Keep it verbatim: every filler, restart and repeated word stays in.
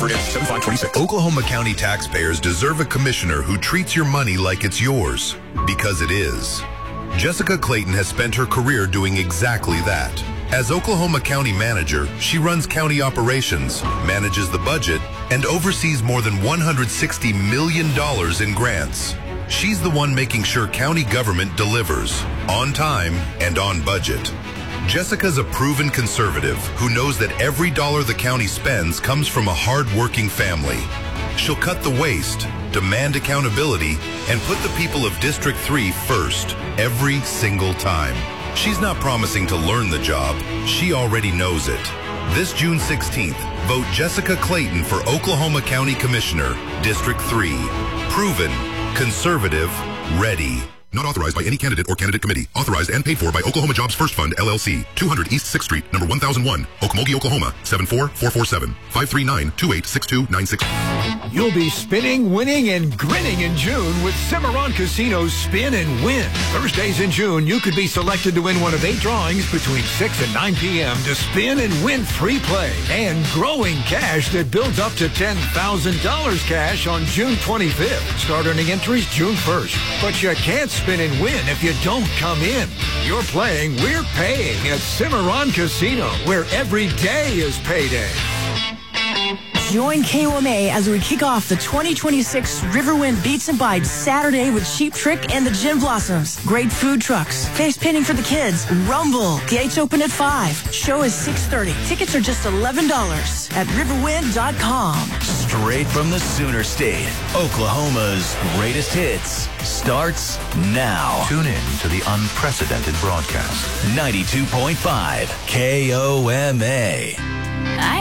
Purdue, seventy-five twenty-six. Oklahoma County taxpayers deserve a commissioner who treats your money like it's yours, because it is. Jessica Clayton has spent her career doing exactly that. As Oklahoma County Manager, she runs county operations, manages the budget, and oversees more than one hundred sixty million dollars in grants. She's the one making sure county government delivers, on time and on budget. Jessica's a proven conservative who knows that every dollar the county spends comes from a hard-working family. She'll cut the waste, demand accountability, and put the people of District three first, every single time. She's not promising to learn the job. She already knows it. This June sixteenth, vote Jessica Clayton for Oklahoma County Commissioner, District three. Proven, conservative, ready. Not authorized by any candidate or candidate committee. Authorized and paid for by Oklahoma Jobs First Fund, L L C. two hundred East sixth Street, number one thousand one, Okmulgee, Oklahoma, seven four four four seven, five three nine, two eight six two nine six. You'll be spinning, winning, and grinning in June with Cimarron Casino's Spin and Win. Thursdays in June, you could be selected to win one of eight drawings between six and nine p.m. to spin and win free play and growing cash that builds up to ten thousand dollars cash on June twenty-fifth. Start earning entries June first. But you can't spin and win if you don't come in. You're playing, we're paying at Cimarron Casino, where every day is payday. Join K O M A as we kick off the twenty twenty-six Riverwind Beats and Bites Saturday with Cheap Trick and the Gin Blossoms. Great food trucks, face painting for the kids, Rumble. Gates open at five. Show is six thirty. Tickets are just eleven dollars at riverwind dot com. Straight from the Sooner State, Oklahoma's greatest hits starts now. Tune in to the unprecedented broadcast. ninety-two point five K O M A.